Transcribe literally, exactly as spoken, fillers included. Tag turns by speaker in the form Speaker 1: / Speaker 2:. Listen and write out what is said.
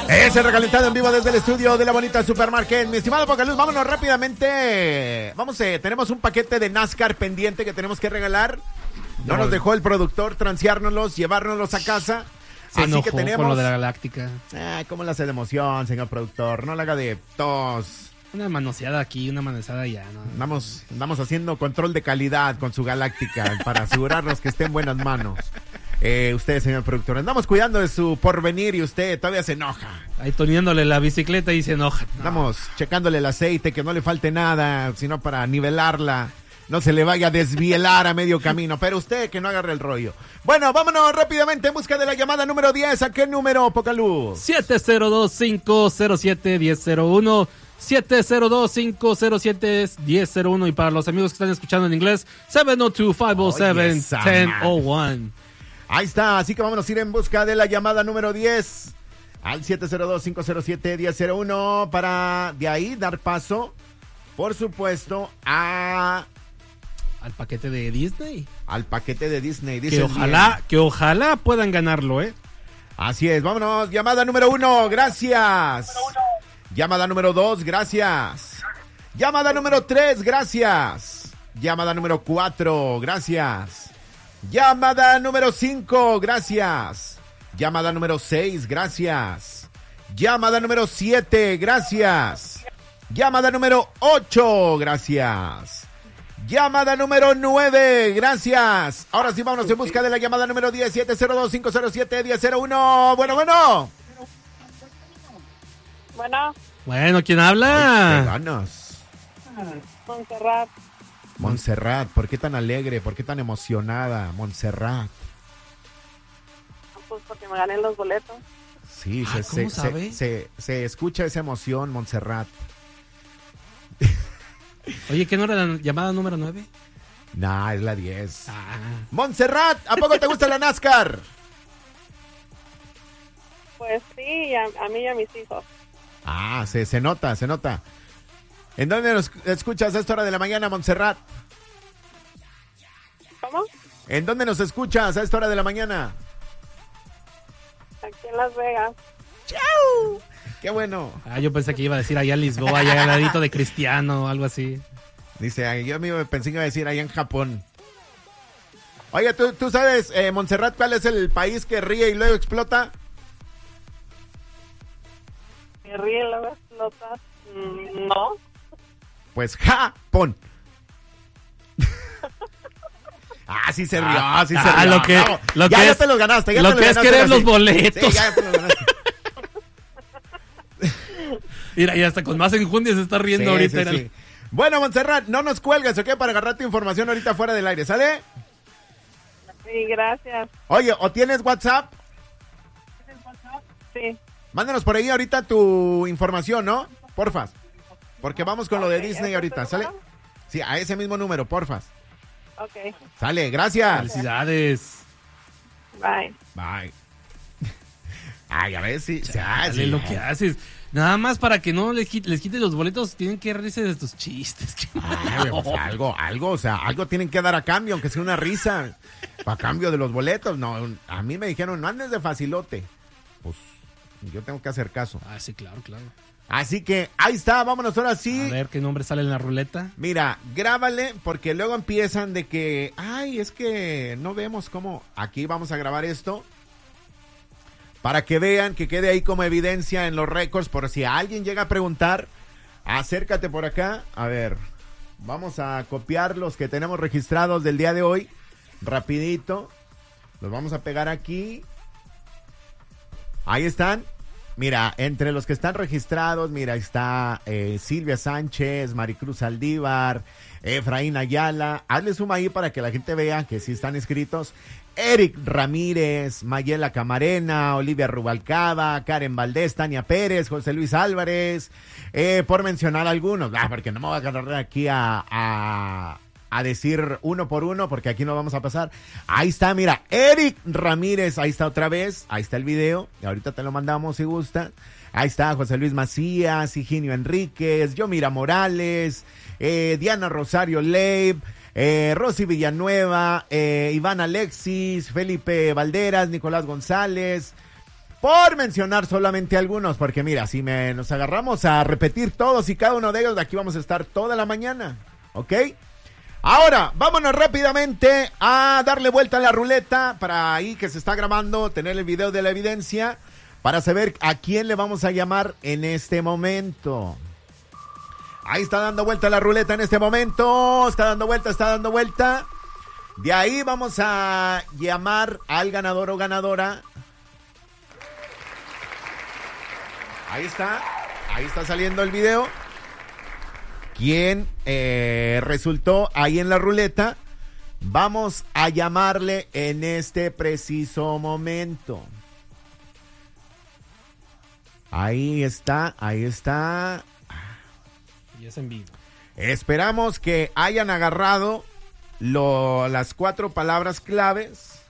Speaker 1: Es el recalentado en vivo desde el estudio de la bonita Supermarket. Mi estimado Pocaluz, vámonos rápidamente. Vamos, eh, tenemos un paquete de NASCAR pendiente que tenemos que regalar. No nos dejó el productor transeárnoslos, llevárnoslos a casa.
Speaker 2: Se
Speaker 1: Así
Speaker 2: enojó
Speaker 1: que tenemos...
Speaker 2: con lo de la Galáctica.
Speaker 1: Ay, cómo le hace de emoción, señor productor. No le haga de tos.
Speaker 2: Una manoseada aquí, una manoseada allá, ¿no?
Speaker 1: Andamos, andamos haciendo control de calidad con su Galáctica para asegurarnos que esté en buenas manos. Eh, usted, señor productor, andamos cuidando de su porvenir y usted todavía se enoja.
Speaker 2: Ahí toneándole la bicicleta y se enoja. No.
Speaker 1: Andamos checándole el aceite, que no le falte nada, sino para nivelarla. No se le vaya a desvielar a medio camino, pero usted que no agarre el rollo. Bueno, vámonos rápidamente en busca de la llamada número diez. ¿A qué número, Pocaluz?
Speaker 2: siete cero dos, cinco cero siete, uno cero cero uno. siete cero dos, cinco cero siete, uno cero cero uno. Y para los amigos que están escuchando en inglés, siete cero dos, cinco cero siete, uno cero cero uno.
Speaker 1: Ahí está, así que vámonos a ir en busca de la llamada número diez al siete cero dos, cinco cero siete, uno cero cero uno para de ahí dar paso, por supuesto, a...
Speaker 2: Al paquete de Disney.
Speaker 1: Al paquete de Disney. Dice
Speaker 2: Que ojalá, bien. que ojalá puedan ganarlo, ¿eh?
Speaker 1: Así es, vámonos. Llamada número uno, gracias. Número uno. Llamada número dos, gracias. Llamada número tres, gracias. Llamada número cuatro, gracias. Llamada número cinco, gracias. Llamada número seis, gracias. Llamada número siete, gracias. Llamada número ocho, gracias. Llamada número nueve, gracias. Ahora sí, vámonos en busca de la llamada número diez, siete cero dos, cinco cero siete, uno cero cero uno. Bueno, bueno.
Speaker 3: Bueno.
Speaker 2: Bueno, ¿quién habla?
Speaker 1: Ay, qué ganas.
Speaker 3: Montserrat.
Speaker 1: Montserrat, ¿por qué tan alegre? ¿Por qué tan emocionada, Montserrat?
Speaker 3: Pues porque me gané los boletos.
Speaker 1: Sí,
Speaker 2: ah,
Speaker 1: se,
Speaker 2: ¿cómo
Speaker 1: se,
Speaker 2: sabe?
Speaker 1: se, se, se escucha esa emoción, Montserrat.
Speaker 2: Oye, ¿qué no era la llamada número nueve?
Speaker 1: Nah, es la diez.
Speaker 2: Ah.
Speaker 1: Montserrat, ¿a poco te gusta la NASCAR?
Speaker 3: Pues sí, a, a mí y a mis hijos.
Speaker 1: Ah, se, se nota, se nota. ¿En dónde nos escuchas a esta hora de la mañana, Montserrat?
Speaker 3: ¿Cómo?
Speaker 1: ¿En dónde nos escuchas a esta hora de la mañana?
Speaker 3: Aquí en Las Vegas.
Speaker 1: ¡Chau! ¡Qué bueno!
Speaker 2: Ah, yo pensé que iba a decir allá en Lisboa, allá al ladito de Cristiano o algo así.
Speaker 1: Dice, yo me pensé que iba a decir allá en Japón. Oye, ¿tú, tú sabes, eh, Montserrat, cuál es el país que ríe y luego explota?
Speaker 3: ¿Que ríe y luego explota? Mm, no.
Speaker 1: Pues Japón. Ah, sí se rió,
Speaker 2: ah,
Speaker 1: sí se
Speaker 2: ah,
Speaker 1: rió.
Speaker 2: lo que,
Speaker 1: Bravo.
Speaker 2: lo
Speaker 1: ya,
Speaker 2: que
Speaker 1: ya
Speaker 2: es,
Speaker 1: te los ganaste. Ya
Speaker 2: lo
Speaker 1: te
Speaker 2: que
Speaker 1: los
Speaker 2: es querer los
Speaker 1: sí.
Speaker 2: boletos.
Speaker 1: Sí, ya te los ganaste.
Speaker 2: Mira, y hasta con más enjundia se está riendo
Speaker 1: Sí,
Speaker 2: ahorita.
Speaker 1: sí, sí. Bueno, Montserrat, no nos cuelgues, ¿ok? Para agarrar tu información ahorita fuera del aire, ¿sale?
Speaker 3: Sí, gracias.
Speaker 1: Oye, ¿o tienes WhatsApp?
Speaker 3: ¿Tienes WhatsApp? Sí.
Speaker 1: Mándanos por ahí ahorita tu información, ¿no? Porfas. Porque vamos con okay, lo de Disney ahorita, ¿sale? Sí, a ese mismo número, porfas.
Speaker 3: Ok.
Speaker 1: Sale, gracias.
Speaker 2: Felicidades.
Speaker 3: Bye.
Speaker 1: Bye. Ay, a ver si...
Speaker 2: Sí, sí, lo que haces. Nada más para que no les, quite, les quites los boletos, tienen que reírse de tus chistes.
Speaker 1: Ay, pues algo, algo, o sea, algo tienen que dar a cambio, aunque sea una risa. A cambio de los boletos. No, a mí me dijeron, no andes de facilote. Pues yo tengo que hacer caso.
Speaker 2: Ah, sí, claro, claro.
Speaker 1: Así que ahí está, vámonos ahora sí.
Speaker 2: A ver qué nombre sale en la ruleta.
Speaker 1: Mira, grábale, porque luego empiezan de que, ay, es que no vemos cómo. Aquí vamos a grabar esto. Para que vean, que quede ahí como evidencia en los récords, por si alguien llega a preguntar, acércate por acá. A ver, vamos a copiar los que tenemos registrados del día de hoy, rapidito. Los vamos a pegar aquí. Ahí están. Mira, entre los que están registrados, mira, está eh, Silvia Sánchez, Maricruz Aldívar, Efraín Ayala. Hazle suma ahí para que la gente vea que sí están inscritos. Eric Ramírez, Mayela Camarena, Olivia Rubalcaba, Karen Valdés, Tania Pérez, José Luis Álvarez, eh, por mencionar algunos. Ah, porque no me voy a agarrar aquí a, a, a decir uno por uno, porque aquí no vamos a pasar. Ahí está, mira, Eric Ramírez, ahí está otra vez, ahí está el video, y ahorita te lo mandamos si gusta. Ahí está José Luis Macías, Higinio Enríquez, Yomira Morales, eh, Diana Rosario Leib, Eh, Rosy Villanueva, eh, Iván Alexis, Felipe Valderas, Nicolás González, Por mencionar solamente algunos, porque mira, si me, nos agarramos a repetir todos y cada uno de ellos, de aquí vamos a estar toda la mañana, ¿ok? Ahora, vámonos rápidamente a darle vuelta a la ruleta para ahí que se está grabando, tener el video de la evidencia, para saber a quién le vamos a llamar en este momento. Ahí está dando vuelta la ruleta en este momento, está dando vuelta, está dando vuelta. De ahí vamos a llamar al ganador o ganadora. Ahí está, ahí está saliendo el video. ¿Quién eh, resultó ahí en la ruleta? Vamos a llamarle en este preciso momento. Ahí está, ahí está.
Speaker 2: Y es en vivo.
Speaker 1: Esperamos que hayan agarrado lo, las cuatro palabras claves.